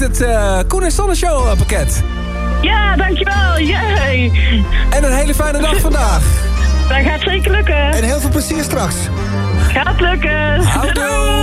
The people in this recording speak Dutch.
Het Koen en Sanne Show pakket. Ja, dankjewel. Yay. En een hele fijne dag vandaag. Dat gaat zeker lukken. En heel veel plezier straks. Gaat lukken. Houdoe.